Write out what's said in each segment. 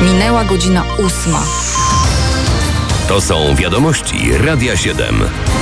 Minęła godzina 8. To są wiadomości Radia 7.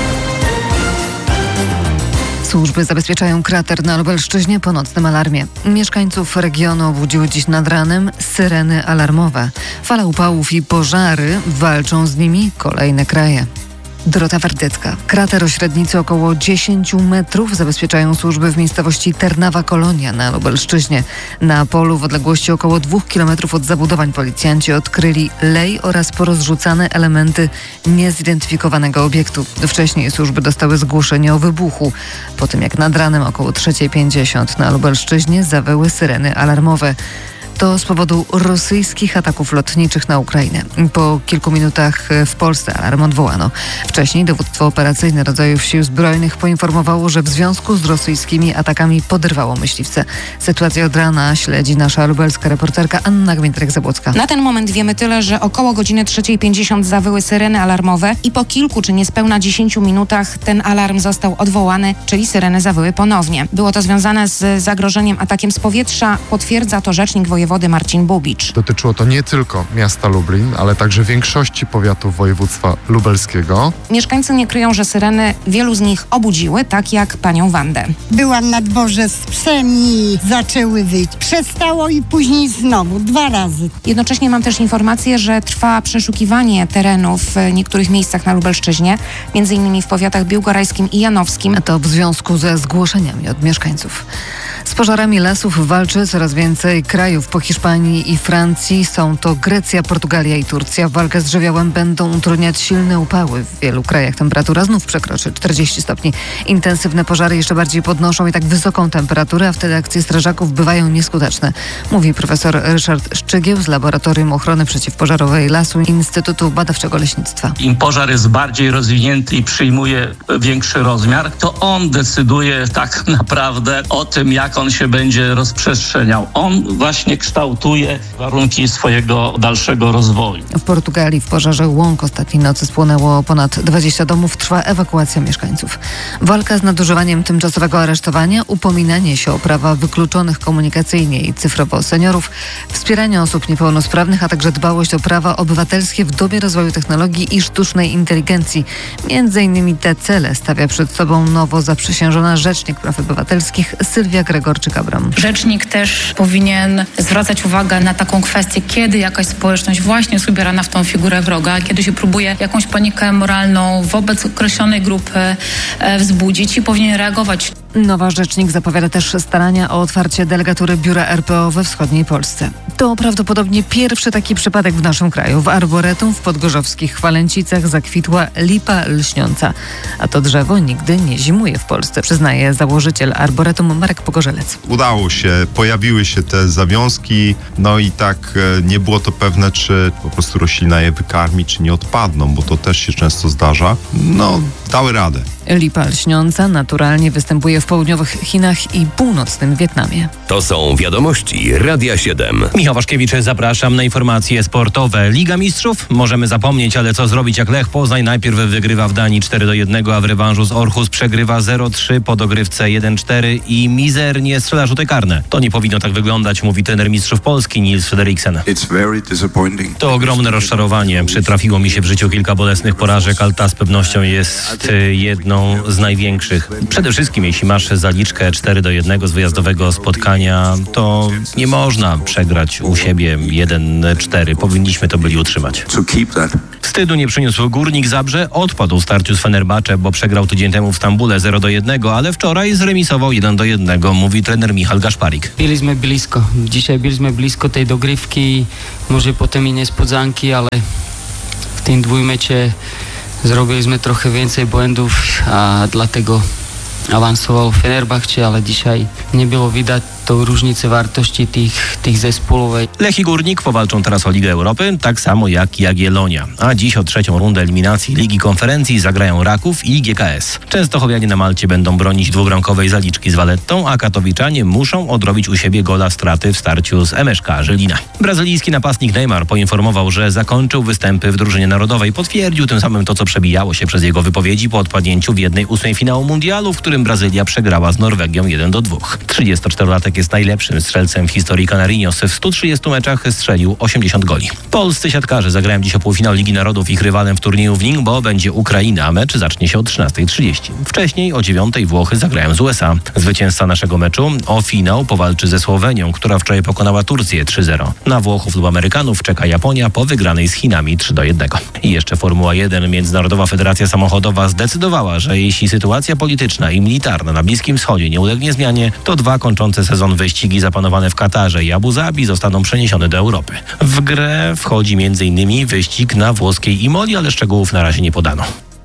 Służby zabezpieczają krater na Lubelszczyźnie po nocnym alarmie. Mieszkańców regionu obudziły dziś nad ranem syreny alarmowe. Fala upałów i pożary, walczą z nimi kolejne kraje. Dorota Wardycka. Krater o średnicy około 10 metrów zabezpieczają służby w miejscowości Ternawa Kolonia na Lubelszczyźnie. Na polu w odległości około 2 km od zabudowań policjanci odkryli lej oraz porozrzucane elementy niezidentyfikowanego obiektu. Wcześniej służby dostały zgłoszenie o wybuchu. Po tym jak nad ranem około 3:50 na Lubelszczyźnie zawyły syreny alarmowe. To z powodu rosyjskich ataków lotniczych na Ukrainę. Po kilku minutach w Polsce alarm odwołano. Wcześniej dowództwo operacyjne rodzajów sił zbrojnych poinformowało, że w związku z rosyjskimi atakami poderwało myśliwce. Sytuację od rana śledzi nasza lubelska reporterka Anna Gmiędrek-Zabłocka. Na ten moment wiemy tyle, że około godziny 3:50 zawyły syreny alarmowe i po kilku czy niespełna 10 minutach ten alarm został odwołany, czyli syreny zawyły ponownie. Było to związane z zagrożeniem atakiem z powietrza. Potwierdza to rzecznik wojewody Marcin Bubicz. Dotyczyło to nie tylko miasta Lublin, ale także większości powiatów województwa lubelskiego. Mieszkańcy nie kryją, że syreny wielu z nich obudziły, tak jak panią Wandę. Byłam na dworze z psem i zaczęły wyć. Przestało i później znowu, 2 razy. Jednocześnie mam też informację, że trwa przeszukiwanie terenów w niektórych miejscach na Lubelszczyźnie, m.in. w powiatach biłgorajskim i janowskim. A to w związku ze zgłoszeniami od mieszkańców. Z pożarami lasów walczy coraz więcej krajów. Po Hiszpanii i Francji są to Grecja, Portugalia i Turcja. Walkę z żywiołem będą utrudniać silne upały. W wielu krajach temperatura znów przekroczy 40 stopni. Intensywne pożary jeszcze bardziej podnoszą i tak wysoką temperaturę, a wtedy akcje strażaków bywają nieskuteczne. Mówi profesor Ryszard Szczygieł z Laboratorium Ochrony Przeciwpożarowej Lasu Instytutu Badawczego Leśnictwa. Im pożar jest bardziej rozwinięty i przyjmuje większy rozmiar, to on decyduje tak naprawdę o tym, jak on się będzie rozprzestrzeniał. On właśnie kształtuje warunki swojego dalszego rozwoju. W Portugalii w pożarze łąk ostatniej nocy spłonęło ponad 20 domów. Trwa ewakuacja mieszkańców. Walka z nadużywaniem tymczasowego aresztowania, upominanie się o prawa wykluczonych komunikacyjnie i cyfrowo seniorów, wspieranie osób niepełnosprawnych, a także dbałość o prawa obywatelskie w dobie rozwoju technologii i sztucznej inteligencji. Między innymi te cele stawia przed sobą nowo zaprzysiężona Rzecznik Praw Obywatelskich Sylwia Gregorczyk-Abram. Rzecznik też powinien zwracać uwagę na taką kwestię, kiedy jakaś społeczność właśnie jest ubierana w tą figurę wroga, kiedy się próbuje jakąś panikę moralną wobec określonej grupy wzbudzić i powinien reagować. Nowa rzecznik zapowiada też starania o otwarcie delegatury biura RPO we wschodniej Polsce. To prawdopodobnie pierwszy taki przypadek w naszym kraju. W arboretum w podgorzowskich Chwalęcicach zakwitła lipa lśniąca. A to drzewo nigdy nie zimuje w Polsce, przyznaje założyciel arboretum Marek Pogorzelec. Udało się, pojawiły się te zawiązki, no i tak nie było to pewne, czy po prostu roślina je wykarmi, czy nie odpadną, bo to też się często zdarza. No, dały radę. Lipa lśniąca naturalnie występuje w południowych Chinach i północnym Wietnamie. To są wiadomości Radia 7. Michał Waszkiewicz, zapraszam na informacje sportowe. Liga Mistrzów? Możemy zapomnieć, ale co zrobić, jak Lech Poznań najpierw wygrywa w Danii 4-1, a w rewanżu z Orhus przegrywa 0-3 po dogrywce 1-4 i mizernie strzela rzuty karne. To nie powinno tak wyglądać, mówi trener mistrzów Polski Nils Frederiksen. To ogromne rozczarowanie. Przytrafiło mi się w życiu kilka bolesnych porażek, ale ta z pewnością jest jedną z największych. Przede wszystkim, jeśli masz zaliczkę 4-1 z wyjazdowego spotkania, to nie można przegrać u siebie 1-4. Powinniśmy to byli utrzymać. Wstydu nie przyniósł Górnik Zabrze. Odpadł w starciu z Fenerbahce, bo przegrał tydzień temu w Stambule 0-1, ale wczoraj zremisował 1-1, mówi trener Michal Gaszparik. Byliśmy blisko. Dzisiaj byliśmy blisko tej dogrywki, może potem i niespodzianki, ale w tym dwójmecie zrobiliśmy trochę więcej błędów, a dlatego awansował Fenerbahce, ale dzisiaj nie było widać tą różnicę wartości tych zespołów. Lech i Górnik powalczą teraz o Ligę Europy, tak samo jak Jagiellonia. A dziś o trzecią rundę eliminacji Ligi Konferencji zagrają Raków i GKS. Częstochowianie na Malcie będą bronić dwubramkowej zaliczki z Valettą, a katowiczanie muszą odrobić u siebie gola straty w starciu z MŠK Żylina. Brazylijski napastnik Neymar poinformował, że zakończył występy w drużynie narodowej. Potwierdził tym samym to, co przebijało się przez jego wypowiedzi po odpadnięciu w 1/8 finału mundialu, w którym Brazylia przegrała z Norwegią 1-2. 34-latek Polak jest najlepszym strzelcem w historii Canarinos. W 130 meczach strzelił 80 goli. Polscy siatkarze zagrają dziś o półfinał Ligi Narodów. Ich rywalem w turnieju w Ningbo będzie Ukraina, a mecz zacznie się o 13:30. Wcześniej o 9:00 Włochy zagrają z USA. Zwycięzca naszego meczu o finał powalczy ze Słowenią, która wczoraj pokonała Turcję 3-0. Na Włochów lub Amerykanów czeka Japonia po wygranej z Chinami 3-1. I jeszcze Formuła 1. Międzynarodowa Federacja Samochodowa zdecydowała, że jeśli sytuacja polityczna i militarna na Bliskim Wschodzie nie ulegnie zmianie, to 2 kończące sezon wyścigi zaplanowane w Katarze i Abu Zabi zostaną przeniesione do Europy. W grę wchodzi m.in. wyścig na włoskiej Imoli, ale szczegółów na razie nie podano.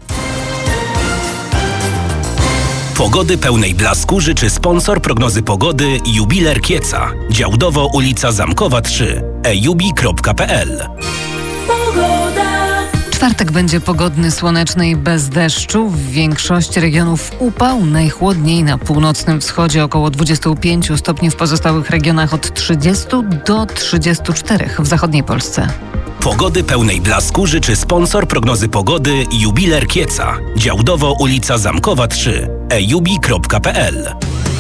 Pogody pełnej blasku życzy sponsor prognozy pogody Jubiler Kieca. Działdowo ulica Zamkowa 3. ejubi.pl. Czwartek będzie pogodny, słoneczny i bez deszczu. W większości regionów upał, najchłodniej na północnym wschodzie około 25 stopni, w pozostałych regionach od 30 do 34 w zachodniej Polsce. Pogody pełnej blasku życzy sponsor prognozy pogody Jubiler Kieca. Działdowo ulica Zamkowa 3. ejubi.pl.